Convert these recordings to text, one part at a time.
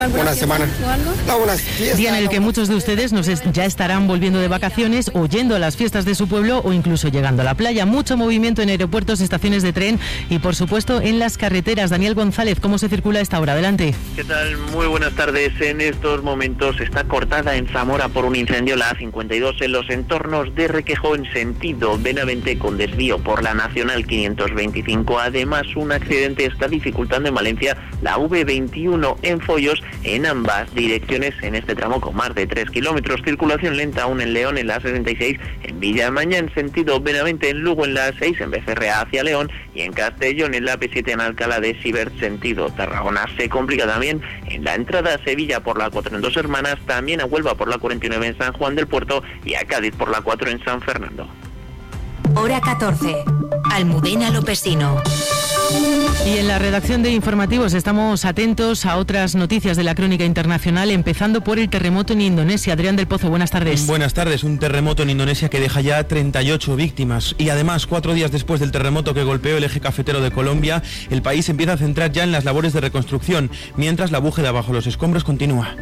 Buena semana. Día en el que muchos de ustedes ya estarán volviendo de vacaciones o yendo a las fiestas de su pueblo o incluso llegando a la playa. Mucho movimiento en aeropuertos, estaciones de tren y por supuesto en las carreteras. Daniel González, ¿cómo se circula a esta hora? Adelante. ¿Qué tal? Muy buenas tardes. En estos momentos está cortada en Zamora por un incendio la A52 en los entornos de Requejo en sentido Benavente con desvío por la Nacional 525. Además, un accidente está dificultando en Valencia la V21 en Follos en ambas direcciones en este tramo con más de 3 kilómetros. Circulación lenta aún en León en la A66, en Villamaña en sentido Benavente, en Lugo en la A6 en Becerrea hacia León y en Castellón en la P7 en Alcalá de Sibert sentido Tarragona. Se complica también en la entrada a Sevilla por la 4 en Dos Hermanas, también a Huelva por la 49 en San Juan del Puerto y a Cádiz por la 4 en San Fernando. Hora 14. Almudena Lopesino. Y en la redacción de informativos estamos atentos a otras noticias de la crónica internacional, empezando por el terremoto en Indonesia. Adrián del Pozo, buenas tardes. Buenas tardes. Un terremoto en Indonesia que deja ya 38 víctimas. Y además, 4 días después del terremoto que golpeó el eje cafetero de Colombia, el país empieza a centrar ya en las labores de reconstrucción, mientras la búsqueda bajo los escombros continúa.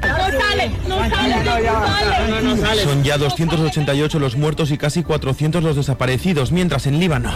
No sale. Son ya 288 los muertos y casi 400 los desaparecidos, mientras en Líbano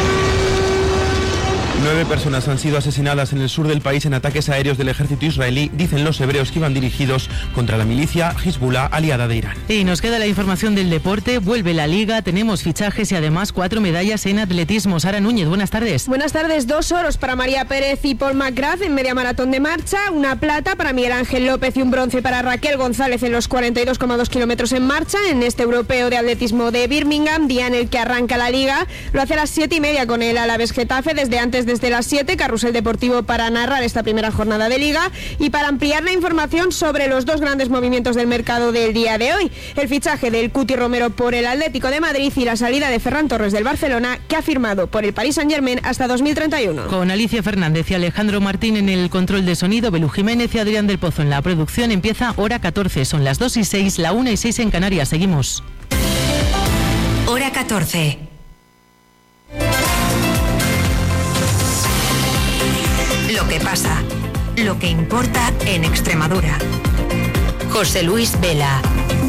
9 personas han sido asesinadas en el sur del país en ataques aéreos del ejército israelí, dicen los hebreos que iban dirigidos contra la milicia Hezbollah aliada de Irán. Y nos queda la información del deporte, vuelve la Liga, tenemos fichajes y además 4 medallas en atletismo. Sara Núñez, buenas tardes. Buenas tardes, 2 oros para María Pérez y Paul McGrath en media maratón de marcha, una plata para Miguel Ángel López y un bronce para Raquel González en los 42,2 kilómetros en marcha en este europeo de atletismo de Birmingham, día en el que arranca la Liga. Lo hace a las 7:30 con el Alavés Getafe, desde las 7, carrusel deportivo para narrar esta primera jornada de Liga y para ampliar la información sobre los 2 grandes movimientos del mercado del día de hoy, el fichaje del Cuti Romero por el Atlético de Madrid y la salida de Ferran Torres del Barcelona, que ha firmado por el Paris Saint-Germain hasta 2031. Con Alicia Fernández y Alejandro Martín en el control de sonido, Belú Jiménez y Adrián del Pozo en la producción, empieza Hora 14, son las 2:06, la 1:06 en Canarias, seguimos. Hora 14. Lo que pasa, lo que importa en Extremadura. José Luis Vela.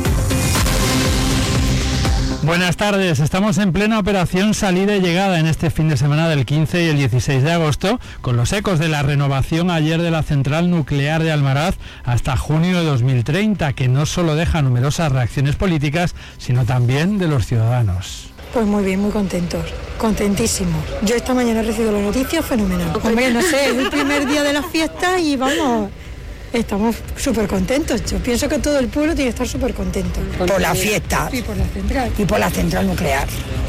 Buenas tardes, estamos en plena operación salida y llegada en este fin de semana del 15 y el 16 de agosto, con los ecos de la renovación ayer de la central nuclear de Almaraz hasta junio de 2030, que no solo deja numerosas reacciones políticas, sino también de los ciudadanos. Pues muy bien, muy contentos, contentísimos. Yo esta mañana he recibido la noticia fenomenal. Hombre, no sé, es el primer día de la fiesta y vamos, estamos súper contentos. Yo pienso que todo el pueblo tiene que estar súper contento. Por la fiesta. Y por la central. Y por la central nuclear.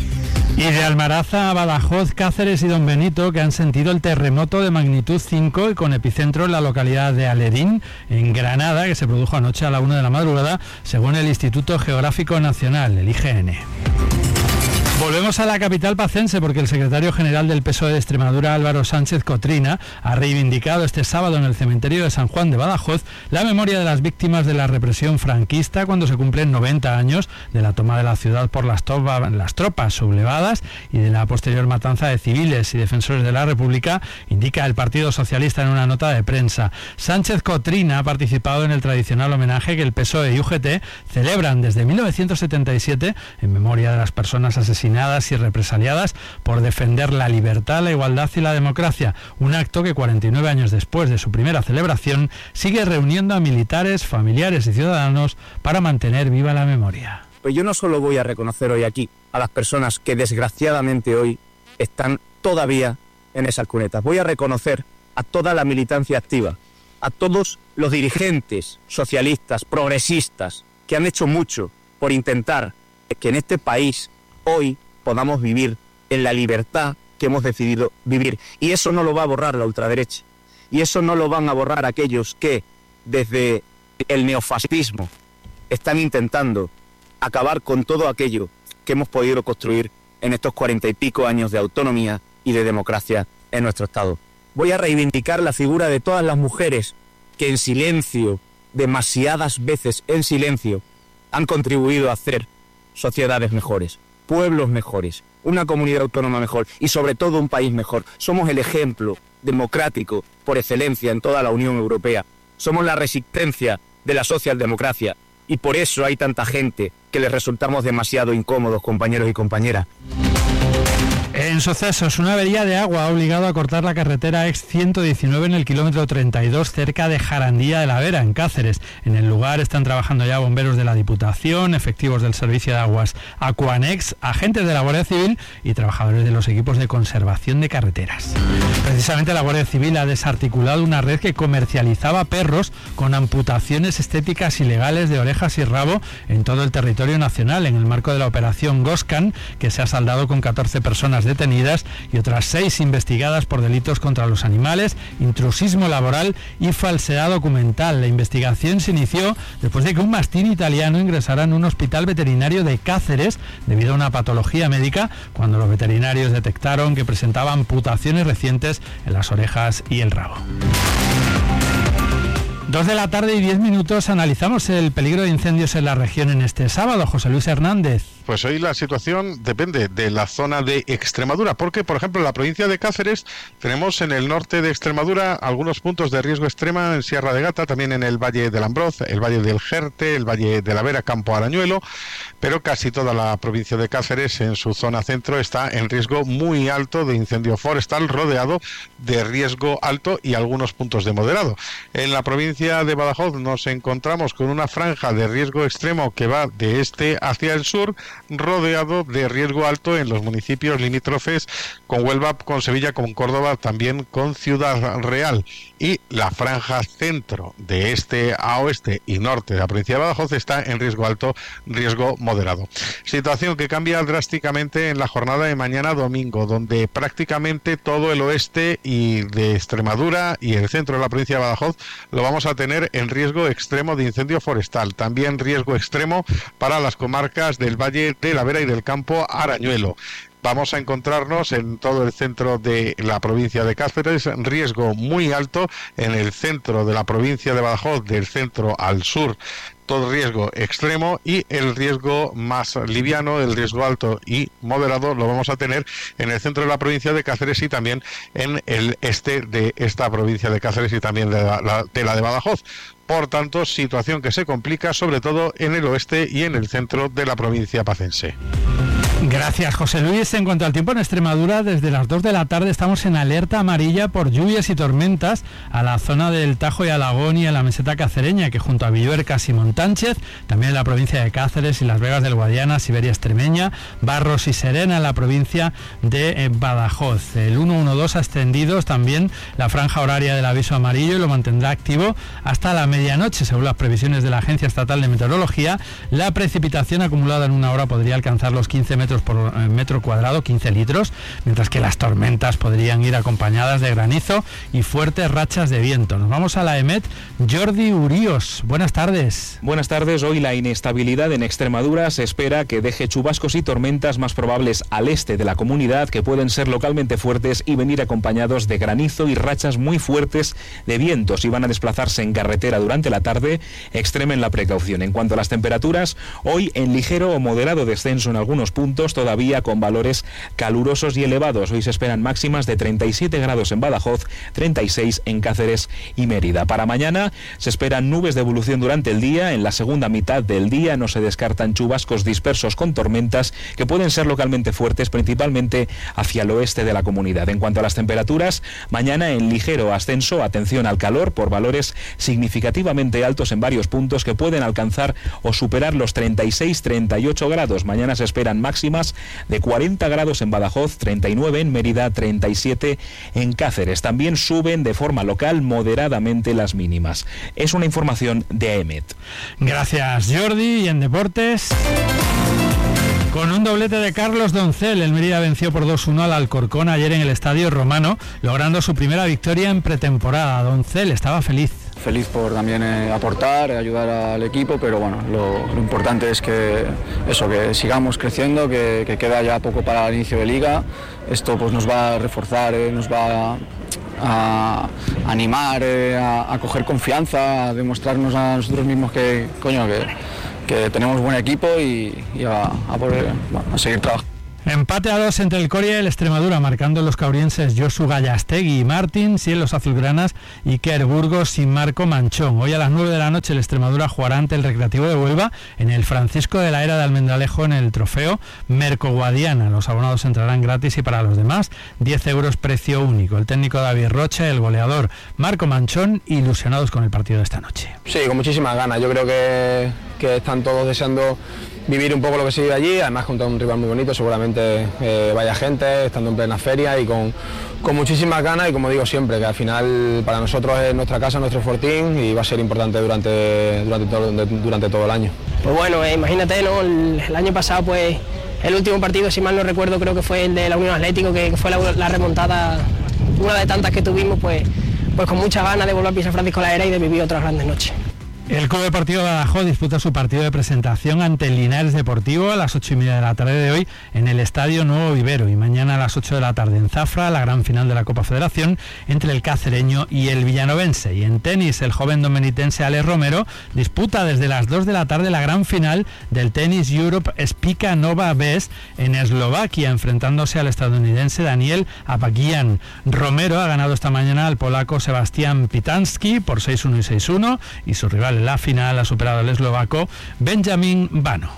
Y de Almaraz a Badajoz, Cáceres y Don Benito, que han sentido el terremoto de magnitud 5 y con epicentro en la localidad de Aledín, en Granada, que se produjo anoche a la 1 de la madrugada, según el Instituto Geográfico Nacional, el IGN. Volvemos a la capital pacense porque el secretario general del PSOE de Extremadura, Álvaro Sánchez Cotrina, ha reivindicado este sábado en el cementerio de San Juan de Badajoz la memoria de las víctimas de la represión franquista cuando se cumplen 90 años de la toma de la ciudad por las tropas sublevadas y de la posterior matanza de civiles y defensores de la República, indica el Partido Socialista en una nota de prensa. Sánchez Cotrina ha participado en el tradicional homenaje que el PSOE y UGT celebran desde 1977 en memoria de las personas asesinadas y represaliadas por defender la libertad, la igualdad y la democracia, un acto que 49 años después de su primera celebración sigue reuniendo a militares, familiares y ciudadanos para mantener viva la memoria. Pues yo no solo voy a reconocer hoy aquí a las personas que desgraciadamente hoy están todavía en esas cunetas, voy a reconocer a toda la militancia activa, a todos los dirigentes socialistas, progresistas, que han hecho mucho por intentar que en este país hoy podamos vivir en la libertad que hemos decidido vivir. Y eso no lo va a borrar la ultraderecha. Y eso no lo van a borrar aquellos que, desde el neofascismo, están intentando acabar con todo aquello que hemos podido construir en estos 40 y pico años de autonomía y de democracia en nuestro Estado. Voy a reivindicar la figura de todas las mujeres que en silencio, demasiadas veces en silencio, han contribuido a hacer sociedades mejores, pueblos mejores, una comunidad autónoma mejor y sobre todo un país mejor. Somos el ejemplo democrático por excelencia en toda la Unión Europea. somos la resistencia de la socialdemocracia y por eso hay tanta gente que les resultamos demasiado incómodos, compañeros y compañeras. En sucesos, una avería de agua ha obligado a cortar la carretera ex-119 en el kilómetro 32 cerca de Jarandilla de la Vera, en Cáceres. En el lugar están trabajando ya bomberos de la Diputación, efectivos del Servicio de Aguas Aquanex, agentes de la Guardia Civil y trabajadores de los equipos de conservación de carreteras. Precisamente la Guardia Civil ha desarticulado una red que comercializaba perros con amputaciones estéticas ilegales de orejas y rabo en todo el territorio nacional, en el marco de la operación Goscan, que se ha saldado con 14 personas detenidas y otras 6 investigadas por delitos contra los animales, intrusismo laboral y falsedad documental. La investigación se inició después de que un mastín italiano ingresara en un hospital veterinario de Cáceres debido a una patología médica, cuando los veterinarios detectaron que presentaba amputaciones recientes en las orejas y el rabo. 2 de la tarde y 10 minutos, analizamos el peligro de incendios en la región en este sábado. José Luis Hernández. Pues hoy la situación depende de la zona de Extremadura, porque, por ejemplo, en la provincia de Cáceres tenemos en el norte de Extremadura algunos puntos de riesgo extrema en Sierra de Gata, también en el Valle del Ambroz, el Valle del Jerte, el Valle de la Vera, Campo Arañuelo, pero casi toda la provincia de Cáceres en su zona centro está en riesgo muy alto de incendio forestal, rodeado de riesgo alto y algunos puntos de moderado. En la provincia de Badajoz nos encontramos con una franja de riesgo extremo que va de este hacia el sur, rodeado de riesgo alto en los municipios limítrofes con Huelva, con Sevilla, con Córdoba, también con Ciudad Real. Y la franja centro de este a oeste y norte de la provincia de Badajoz está en riesgo alto, riesgo moderado. Situación que cambia drásticamente en la jornada de mañana domingo, donde prácticamente todo el oeste y de Extremadura y el centro de la provincia de Badajoz lo vamos a tener en riesgo extremo de incendio forestal. También riesgo extremo para las comarcas del Valle de la Vera y del Campo Arañuelo. Vamos a encontrarnos en todo el centro de la provincia de Cáceres, riesgo muy alto en el centro de la provincia de Badajoz, del centro al sur, todo riesgo extremo, y el riesgo más liviano, el riesgo alto y moderado, lo vamos a tener en el centro de la provincia de Cáceres y también en el este de esta provincia de Cáceres y también de la de Badajoz. Por tanto, situación que se complica sobre todo en el oeste y en el centro de la provincia pacense. Gracias, José Luis. En cuanto al tiempo en Extremadura, desde las 2 de la tarde estamos en alerta amarilla por lluvias y tormentas a la zona del Tajo y Alagón y a la meseta cacereña, que junto a Villuercas y Montánchez, también en la provincia de Cáceres y Las Vegas del Guadiana, Siberia extremeña, Barros y Serena en la provincia de Badajoz. El 112 ha extendido también la franja horaria del aviso amarillo y lo mantendrá activo hasta la medianoche. Según las previsiones de la Agencia Estatal de Meteorología, la precipitación acumulada en una hora podría alcanzar los 15 metros por metro cuadrado, 15 litros, mientras que las tormentas podrían ir acompañadas de granizo y fuertes rachas de viento. Nos vamos a la EMET. Jordi Uríos, buenas tardes. Buenas tardes. Hoy la inestabilidad en Extremadura se espera que deje chubascos y tormentas más probables al este de la comunidad, que pueden ser localmente fuertes y venir acompañados de granizo y rachas muy fuertes de vientos, y van a desplazarse en carretera durante la tarde. Extremen la precaución. En cuanto a las temperaturas, hoy en ligero o moderado descenso en algunos puntos, todavía con valores calurosos y elevados. Hoy se esperan máximas de 37 grados en Badajoz, 36 en Cáceres y Mérida. Para mañana se esperan nubes de evolución durante el día. En la segunda mitad del día no se descartan chubascos dispersos con tormentas que pueden ser localmente fuertes, principalmente hacia el oeste de la comunidad. En cuanto a las temperaturas, mañana en ligero ascenso, atención al calor, por valores significativamente altos en varios puntos que pueden alcanzar o superar los 36-38 grados. Mañana se esperan máximas de 40 grados en Badajoz, 39 en Mérida, 37 en Cáceres. También suben de forma local moderadamente las mínimas. Es una información de AEMET. Gracias, Jordi. Y en deportes, con un doblete de Carlos Doncel, el Mérida venció por 2-1 al Alcorcón ayer en el Estadio Romano, logrando su primera victoria en pretemporada. Doncel estaba feliz por también aportar, ayudar al equipo, pero bueno, lo importante es que sigamos creciendo, que queda ya poco para el inicio de liga. Esto pues nos va a reforzar, nos va a animar, a coger confianza, a demostrarnos a nosotros mismos que tenemos buen equipo y a seguir trabajando. Empate a 2 entre el Coria y el Extremadura, marcando los caurienses Josu Gallastegui y Martins, y en los azulgranas Iker Burgos y Marco Manchón. Hoy a las 9 de la noche el Extremadura jugará ante el Recreativo de Huelva en el Francisco de la Era de Almendralejo en el trofeo Merco Guadiana. Los abonados entrarán gratis y para los demás 10 euros precio único. El técnico David Rocha y el goleador Marco Manchón ilusionados con el partido de esta noche. Sí, con muchísimas ganas. Yo creo que están todos deseando vivir un poco lo que se vive allí, además contra un rival muy bonito, seguramente vaya gente, estando en plena feria y con muchísimas ganas, y como digo siempre, que al final para nosotros es nuestra casa, nuestro fortín, y va a ser importante durante todo el año. Pues bueno, imagínate, ¿no? El año pasado, pues el último partido, si mal no recuerdo, creo que fue el de la Unión Atlético, que fue la remontada, una de tantas que tuvimos, pues con muchas ganas de volver a pisar Francisco de la Era y de vivir otras grandes noches. El Club Deportivo Badajoz disputa su partido de presentación ante el Linares Deportivo a las 8:30 de la tarde de hoy en el Estadio Nuevo Vivero, y mañana a las 8 de la tarde en Zafra, la gran final de la Copa Federación entre el cacereño y el villanovense. Y en tenis, el joven dominitense Alex Romero disputa desde las 2 de la tarde la gran final del Tennis Europe Spica Nova Best en Eslovaquia, enfrentándose al estadounidense Daniel Apagian. Romero ha ganado esta mañana al polaco Sebastián Pitansky por 6-1 y 6-1, y su rival en la final ha superado al eslovaco Benjamin Vano.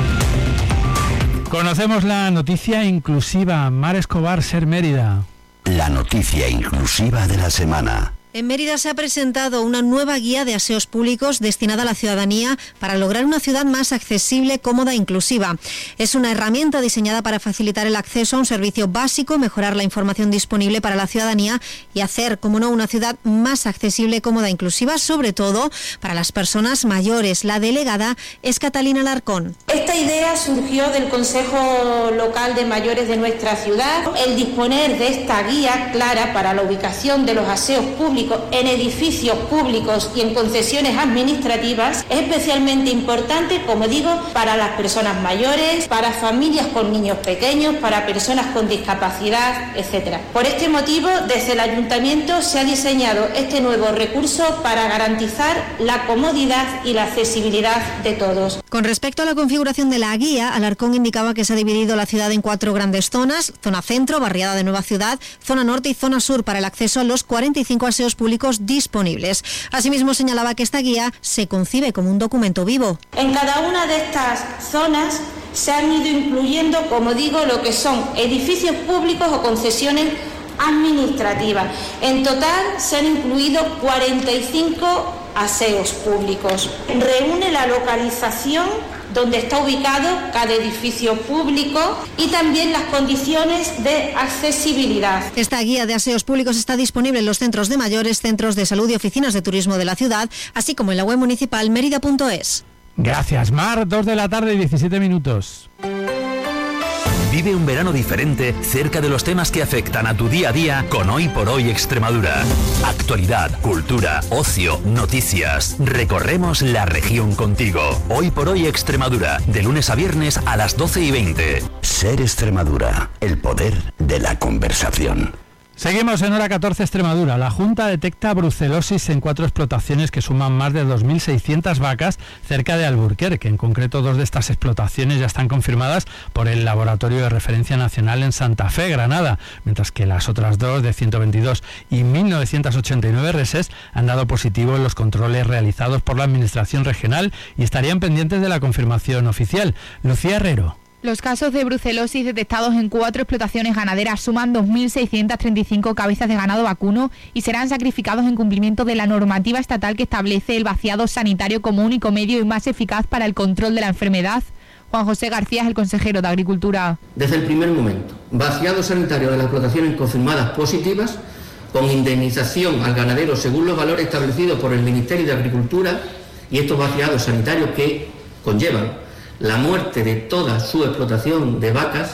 Conocemos la noticia inclusiva. Mar Escobar, Ser Mérida. La noticia inclusiva de la semana. En Mérida se ha presentado una nueva guía de aseos públicos destinada a la ciudadanía para lograr una ciudad más accesible, cómoda e inclusiva. Es una herramienta diseñada para facilitar el acceso a un servicio básico, mejorar la información disponible para la ciudadanía y hacer, como no, una ciudad más accesible, cómoda e inclusiva, sobre todo para las personas mayores. La delegada es Catalina Alarcón. Esta idea surgió del Consejo Local de Mayores de nuestra ciudad. El disponer de esta guía clara para la ubicación de los aseos públicos en edificios públicos y en concesiones administrativas es especialmente importante, como digo, para las personas mayores, para familias con niños pequeños, para personas con discapacidad, etc. Por este motivo, desde el Ayuntamiento se ha diseñado este nuevo recurso para garantizar la comodidad y la accesibilidad de todos. Con respecto a la configuración de la guía, Alarcón indicaba que se ha dividido la ciudad en 4 grandes zonas: zona centro, barriada de Nueva Ciudad, zona norte y zona sur, para el acceso a los 45 aseos públicos disponibles. Asimismo, señalaba que esta guía se concibe como un documento vivo. En cada una de estas zonas se han ido incluyendo, como digo, lo que son edificios públicos o concesiones administrativas. En total se han incluido 45 aseos públicos. Reúne la localización donde está ubicado cada edificio público y también las condiciones de accesibilidad. Esta guía de aseos públicos está disponible en los centros de mayores, centros de salud y oficinas de turismo de la ciudad, así como en la web municipal merida.es. Gracias, Mar. 2 de la tarde y 17 minutos. Vive un verano diferente cerca de los temas que afectan a tu día a día con Hoy por Hoy Extremadura. Actualidad, cultura, ocio, noticias. Recorremos la región contigo. Hoy por Hoy Extremadura, de lunes a viernes a las 12:20. Ser Extremadura, el poder de la conversación. Seguimos en hora 14 Extremadura. La Junta detecta brucelosis en 4 explotaciones que suman más de 2.600 vacas cerca de Alburquerque. En concreto, 2 de estas explotaciones ya están confirmadas por el Laboratorio de Referencia Nacional en Santa Fe, Granada, mientras que las otras 2, de 122 y 1.989 reses, han dado positivo en los controles realizados por la Administración Regional y estarían pendientes de la confirmación oficial. Lucía Herrero. Los casos de brucelosis detectados en 4 explotaciones ganaderas suman 2.635 cabezas de ganado vacuno y serán sacrificados en cumplimiento de la normativa estatal que establece el vaciado sanitario como único medio y más eficaz para el control de la enfermedad. Juan José García es el consejero de Agricultura. Desde el primer momento, vaciado sanitario de las explotaciones confirmadas positivas, con indemnización al ganadero según los valores establecidos por el Ministerio de Agricultura, y estos vaciados sanitarios que conllevan la muerte de toda su explotación de vacas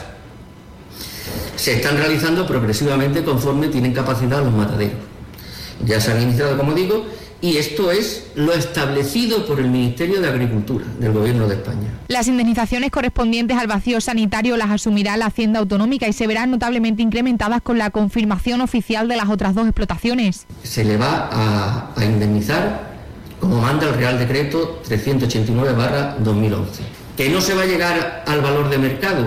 se están realizando progresivamente conforme tienen capacidad los mataderos. Ya se han iniciado, como digo, y esto es lo establecido por el Ministerio de Agricultura del Gobierno de España. Las indemnizaciones correspondientes al vacío sanitario las asumirá la Hacienda Autonómica y se verán notablemente incrementadas con la confirmación oficial de las otras 2 explotaciones. Se le va a indemnizar como manda el Real Decreto 389/2011. Que no se va a llegar al valor de mercado,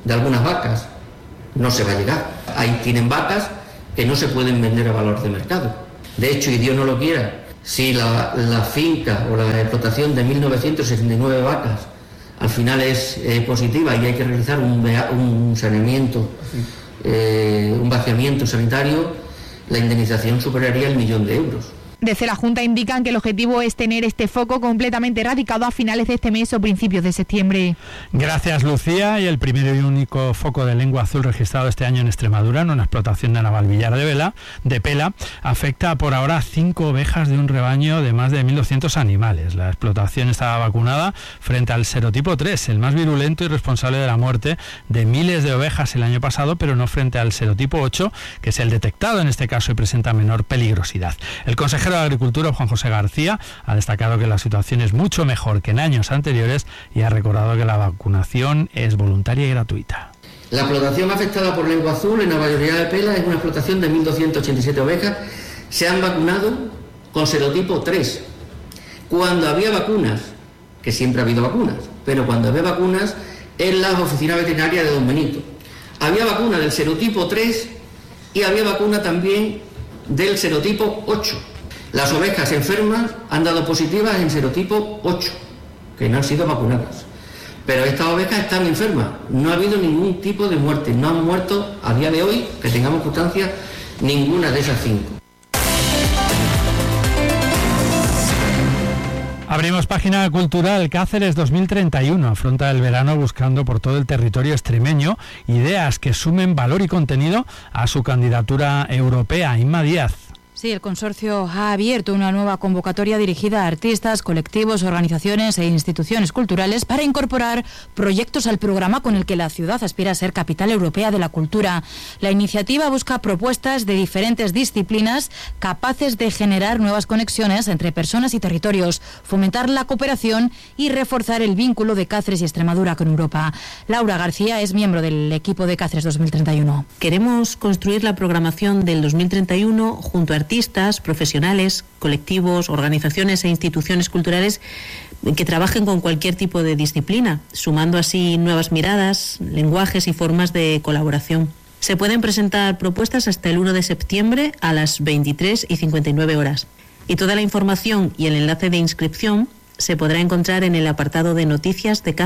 de algunas vacas. No se va a llegar. Ahí tienen vacas que no se pueden vender a valor de mercado. De hecho, y Dios no lo quiera, si la finca o la explotación de 1969 vacas al final es positiva y hay que realizar un saneamiento, un vaciamiento sanitario, la indemnización superaría el 1.000.000 de euros. Desde la Junta indican que el objetivo es tener este foco completamente erradicado a finales de este mes o principios de septiembre. Gracias, Lucía. Y el primero y único foco de lengua azul registrado este año en Extremadura, en una explotación de Navalvillar de Pela, afecta por ahora a 5 ovejas de un rebaño de más de 1.200 animales. La explotación estaba vacunada frente al serotipo 3, el más virulento y responsable de la muerte de miles de ovejas el año pasado, pero no frente al serotipo 8, que es el detectado en este caso y presenta menor peligrosidad. El consejero de Agricultura, Juan José García, ha destacado que la situación es mucho mejor que en años anteriores y ha recordado que la vacunación es voluntaria y gratuita. La explotación afectada por lengua azul en Navalvillar de Pela es una explotación de 1.287 ovejas. Se han vacunado con serotipo 3. Cuando había vacunas, que siempre ha habido vacunas, pero cuando había vacunas en las oficinas veterinarias de Don Benito, había vacuna del serotipo 3 y había vacuna también del serotipo 8. Las ovejas enfermas han dado positivas en serotipo 8, que no han sido vacunadas. Pero estas ovejas están enfermas, no ha habido ningún tipo de muerte, no han muerto a día de hoy, que tengamos constancia, ninguna de esas 5. Abrimos página cultural. Cáceres 2031 afronta el verano buscando por todo el territorio extremeño ideas que sumen valor y contenido a su candidatura europea. Inma Díaz. Sí, el consorcio ha abierto una nueva convocatoria dirigida a artistas, colectivos, organizaciones e instituciones culturales para incorporar proyectos al programa con el que la ciudad aspira a ser capital europea de la cultura. La iniciativa busca propuestas de diferentes disciplinas capaces de generar nuevas conexiones entre personas y territorios, fomentar la cooperación y reforzar el vínculo de Cáceres y Extremadura con Europa. Laura García es miembro del equipo de Cáceres 2031. Queremos construir la programación del 2031 junto a artistas, profesionales, colectivos, organizaciones e instituciones culturales que trabajen con cualquier tipo de disciplina, sumando así nuevas miradas, lenguajes y formas de colaboración. Se pueden presentar propuestas hasta el 1 de septiembre a las 23:59 horas. Y toda la información y el enlace de inscripción se podrá encontrar en el apartado de noticias de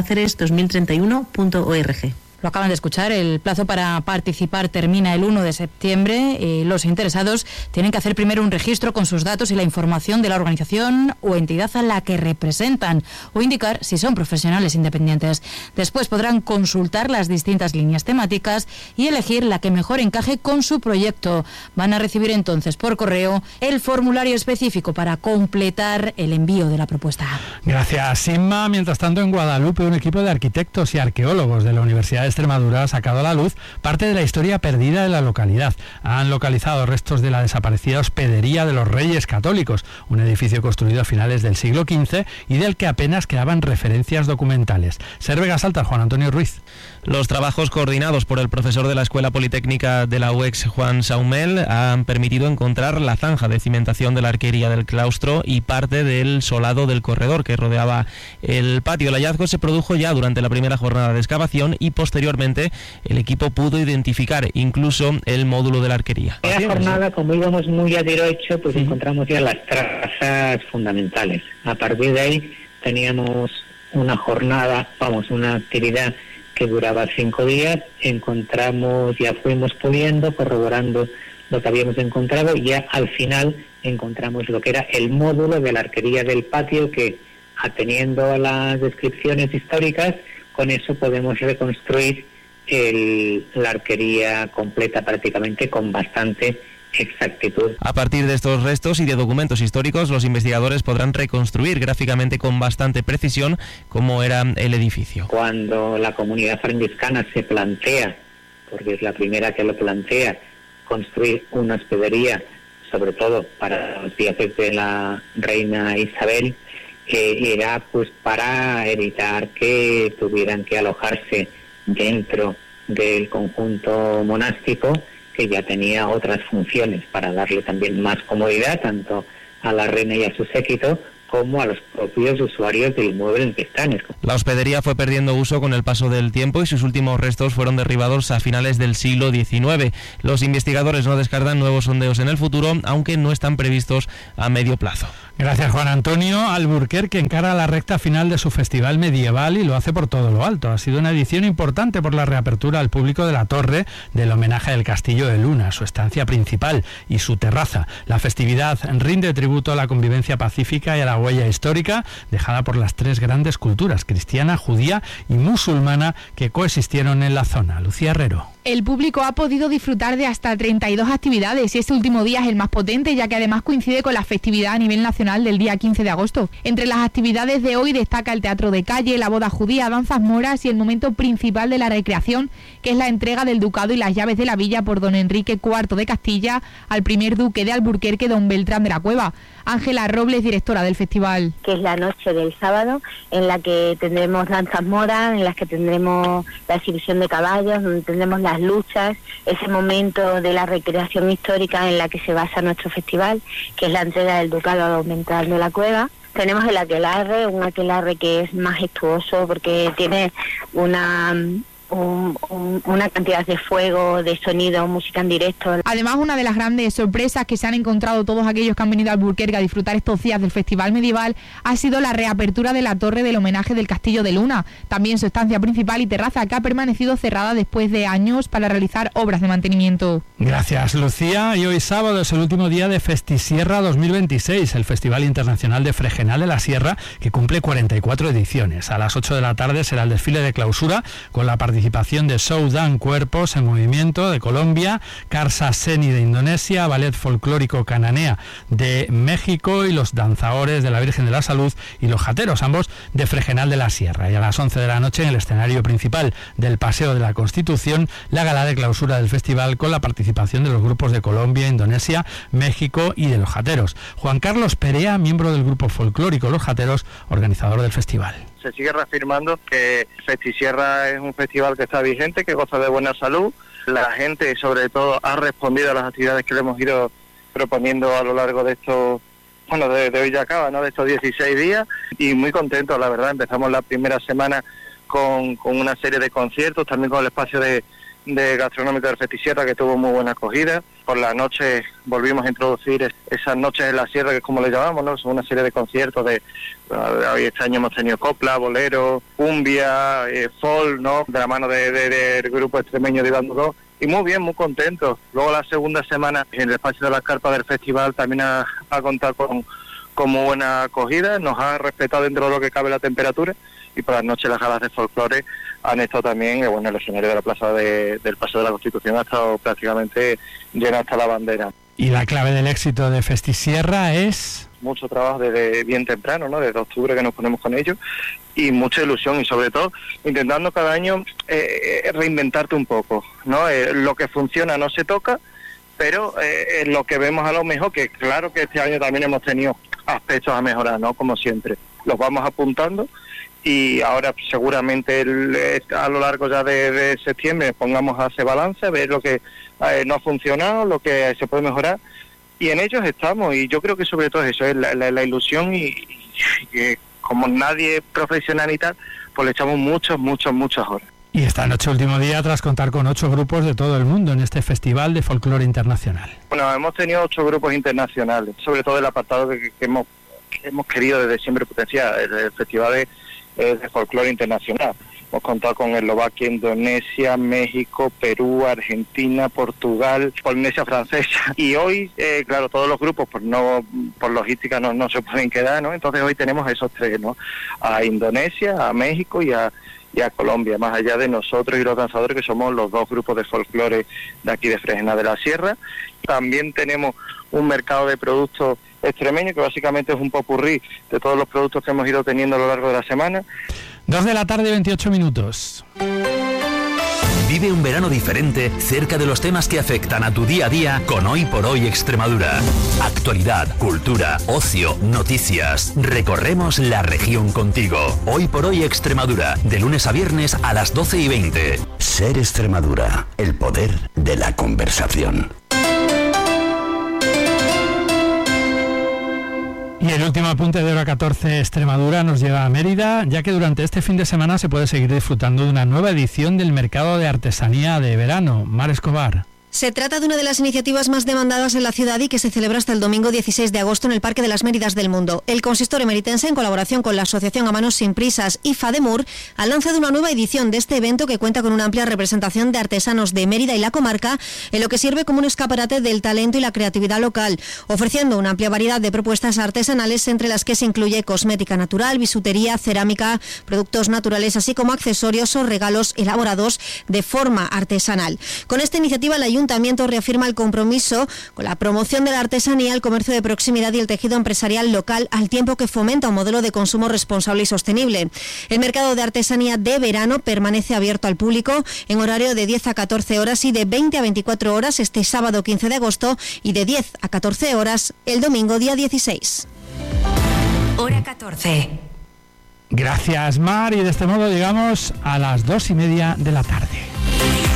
cáceres2031.org. Lo acaban de escuchar, el plazo para participar termina el 1 de septiembre. Los interesados tienen que hacer primero un registro con sus datos y la información de la organización o entidad a la que representan o indicar si son profesionales independientes. Después podrán consultar las distintas líneas temáticas y elegir la que mejor encaje con su proyecto. Van a recibir entonces por correo el formulario específico para completar el envío de la propuesta. Gracias, Inma. Mientras tanto, en Guadalupe, un equipo de arquitectos y arqueólogos de la Universidad de Extremadura ha sacado a la luz parte de la historia perdida de la localidad. Han localizado restos de la desaparecida Hospedería de los Reyes Católicos, un edificio construido a finales del siglo XV y del que apenas quedaban referencias documentales. Ser Vega Alta, Juan Antonio Ruiz. Los trabajos coordinados por el profesor de la Escuela Politécnica de la UEX, Juan Saumel, han permitido encontrar la zanja de cimentación de la arquería del claustro y parte del solado del corredor que rodeaba el patio. El hallazgo se produjo ya durante la primera jornada de excavación y posteriormente el equipo pudo identificar incluso el módulo de la arquería. En la jornada, como íbamos muy a derecho, pues encontramos ya las trazas fundamentales. A partir de ahí teníamos una jornada, una actividad que duraba 5 días, ya fuimos puliendo, corroborando lo que habíamos encontrado y ya al final encontramos lo que era el módulo de la arquería del patio que, ateniendo a las descripciones históricas, con eso podemos reconstruir la arquería completa prácticamente con bastante exactitud. A partir de estos restos y de documentos históricos, los investigadores podrán reconstruir gráficamente con bastante precisión cómo era el edificio. Cuando la comunidad franciscana se plantea, porque es la primera que lo plantea, construir una hospedería, sobre todo para los viajes de la reina Isabel, era pues para evitar que tuvieran que alojarse dentro del conjunto monástico, que ya tenía otras funciones para darle también más comodidad tanto a la reina y a su séquito como a los propios usuarios del inmueble en que están. La hospedería fue perdiendo uso con el paso del tiempo y sus últimos restos fueron derribados a finales del siglo XIX. Los investigadores no descartan nuevos sondeos en el futuro, aunque no están previstos a medio plazo. Gracias, Juan Antonio. Alburquerque encara la recta final de su festival medieval y lo hace por todo lo alto. Ha sido una edición importante por la reapertura al público de la torre del homenaje del Castillo de Luna, su estancia principal y su terraza. La festividad rinde tributo a la convivencia pacífica y a la huella histórica dejada por las tres grandes culturas, cristiana, judía y musulmana, que coexistieron en la zona. Lucía Herrero. El público ha podido disfrutar de hasta 32 actividades y este último día es el más potente, ya que además coincide con la festividad a nivel nacional del día 15 de agosto. Entre las actividades de hoy destaca el teatro de calle, la boda judía, danzas moras y el momento principal de la recreación, que es la entrega del ducado y las llaves de la villa por don Enrique IV de Castilla al primer duque de Alburquerque, don Beltrán de la Cueva. Ángela Robles, directora del festival. Que es la noche del sábado, en la que tendremos danzas moras, en las que tendremos la exhibición de caballos, donde tendremos las luchas, ese momento de la recreación histórica en la que se basa nuestro festival, que es la entrega del ducado a don Beltrán de la Cueva. Tenemos el aquelarre, un aquelarre que es majestuoso porque tiene una cantidad de fuego, de sonido, música en directo. Además, una de las grandes sorpresas que se han encontrado todos aquellos que han venido a Alburquerque a disfrutar estos días del Festival Medieval ha sido la reapertura de la torre del homenaje del Castillo de Luna. También su estancia principal y terraza, que ha permanecido cerrada después de años para realizar obras de mantenimiento. Gracias, Lucía. Y hoy sábado es el último día de Festisierra 2026, el Festival Internacional de Fregenal de la Sierra, que cumple 44 ediciones. A las 8 de la tarde será el desfile de clausura con la participación de Soudan Cuerpos en Movimiento de Colombia, Karsa Seni de Indonesia, Ballet Folclórico Cananea de México y los danzadores de la Virgen de la Salud y los jateros, ambos de Fregenal de la Sierra. Y a las 11 de la noche en el escenario principal del Paseo de la Constitución, la gala de clausura del festival con la participación de los grupos de Colombia, Indonesia, México y de los jateros. Juan Carlos Perea, miembro del grupo folclórico Los Jateros, organizador del festival. Se sigue reafirmando que Festisierra es un festival que está vigente, que goza de buena salud. La gente, sobre todo, ha respondido a las actividades que le hemos ido proponiendo a lo largo de estos, de hoy ya acaba, ¿no? De estos 16 días, y muy contentos, la verdad. Empezamos la primera semana con una serie de conciertos, también con el espacio de gastronómico del Festisierra, que tuvo muy buena acogida. Por la noche volvimos a introducir esas noches en la sierra, que es como le llamamos, ¿no? Son una serie de conciertos hoy este año hemos tenido copla, bolero, cumbia, folk, ¿no? De la mano del grupo extremeño de Iván Dudó. Y muy bien, muy contentos. Luego la segunda semana en el espacio de las carpas del festival también ha contado con muy buena acogida, nos ha respetado dentro de lo que cabe la temperatura, y por las noches las galas de folclore han estado también, el escenario de la plaza del Paseo de la Constitución ha estado prácticamente lleno hasta la bandera. Y la clave del éxito de Festisierra es mucho trabajo desde bien temprano, ¿no? Desde octubre que nos ponemos con ellos, y mucha ilusión, y sobre todo intentando cada año reinventarte un poco, ¿no? Lo que funciona no se toca, pero lo que vemos a lo mejor, que claro que este año también hemos tenido aspectos a mejorar, ¿no? Como siempre, los vamos apuntando, y ahora seguramente a lo largo ya de septiembre pongamos a hacer balance, a ver lo que no ha funcionado, lo que se puede mejorar, y en ellos estamos. Y yo creo que sobre todo eso es la ilusión, y que como nadie es profesional y tal, pues le echamos muchas horas. Y esta noche, último día, tras contar con 8 grupos de todo el mundo en este Festival de Folclore Internacional. Bueno, hemos tenido 8 grupos internacionales, sobre todo el apartado que hemos querido desde siempre potenciar, el Festival de Folclore Internacional. Hemos contado con Eslovaquia, Indonesia, México, Perú, Argentina, Portugal, Polinesia Francesa. Y hoy, claro, todos los grupos, por logística no se pueden quedar, ¿no? Entonces hoy tenemos esos 3, ¿no? A Indonesia, a México y a Colombia, más allá de nosotros y los danzadores, que somos los 2 grupos de folclore de aquí de Fregenal de la Sierra. También tenemos un mercado de productos extremeños, que básicamente es un popurrí de todos los productos que hemos ido teniendo a lo largo de la semana. 2 de la tarde, 28 minutos. Vive un verano diferente cerca de los temas que afectan a tu día a día con Hoy por Hoy Extremadura. Actualidad, cultura, ocio, noticias. Recorremos la región contigo. Hoy por Hoy Extremadura, de lunes a viernes a las 12:20. Ser Extremadura, el poder de la conversación. Y el último apunte de Hora 14 Extremadura nos lleva a Mérida, ya que durante este fin de semana se puede seguir disfrutando de una nueva edición del mercado de artesanía de verano. Mar Escobar. Se trata de una de las iniciativas más demandadas en la ciudad y que se celebra hasta el domingo 16 de agosto en el Parque de las Méridas del Mundo. El consistorio meritense, en colaboración con la Asociación A Manos Sin Prisas y FADEMUR, ha lanzado una nueva edición de este evento que cuenta con una amplia representación de artesanos de Mérida y la comarca, en lo que sirve como un escaparate del talento y la creatividad local, ofreciendo una amplia variedad de propuestas artesanales, entre las que se incluye cosmética natural, bisutería, cerámica, productos naturales, así como accesorios o regalos elaborados de forma artesanal. Con esta iniciativa, el Ayuntamiento reafirma el compromiso con la promoción de la artesanía, el comercio de proximidad y el tejido empresarial local, al tiempo que fomenta un modelo de consumo responsable y sostenible. El mercado de artesanía de verano permanece abierto al público en horario de 10 a 14 horas y de 20 a 24 horas este sábado 15 de agosto y de 10 a 14 horas el domingo día 16. Hora 14. Gracias, Mar, y de este modo llegamos a las 2:30 de la tarde.